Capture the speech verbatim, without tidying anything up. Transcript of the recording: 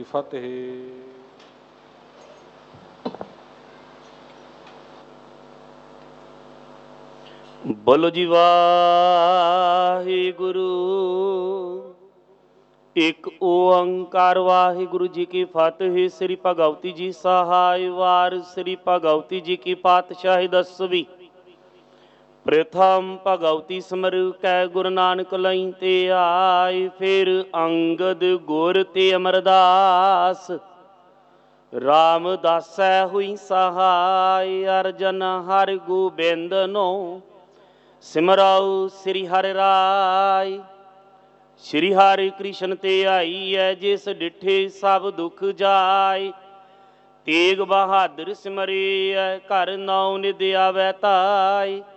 ਫਤਿਹ। ਬੋਲੋ ਜੀ ਵਾਹਿਗੁਰੂ। ਇੱਕ ਓੰਕਾਰ ਵਾਹਿਗੁਰੂ ਜੀ ਕੀ ਫਤਿਹ। ਸ੍ਰੀ ਭਗਵਤੀ ਜੀ ਸਹਾਇ ਵਾਰ। ਸ੍ਰੀ ਭਗਵਤੀ ਜੀ ਕੀ ਪਾਤਸ਼ਾਹੀ ਦਸਵੀਂ। ਪ੍ਰਥਮ ਭਗਵਤੀ ਸਿਮਰ ਕੈ ਗੁਰੂ ਨਾਨਕ ਲਈ ਤੇ ਆਏ। ਫਿਰ ਅੰਗਦ ਗੁਰ ਤੇ ਅਮਰਦਾਸ ਰਾਮਦਾਸੈ ਹੋਈ ਸਹਾਇ। ਅਰਜਨ ਹਰਿ ਗੋਬਿੰਦ ਨੋ ਸਿਮਰਾਉ ਸ੍ਰੀ ਹਰਿ ਰਾਇ। ਸ਼੍ਰੀ ਹਰਿ ਕ੍ਰਿਸ਼ਨ ਤੇ ਆਈ ਹੈ ਜਿਸ ਡਿਠੇ ਸਭ ਦੁਖ ਜਾਏ। ਤੇਗ ਬਹਾਦਰ ਸਿਮਰਿਐ ਘਰ ਨੌ ਨਿਧ ਆਵੈ ਤਾਈ।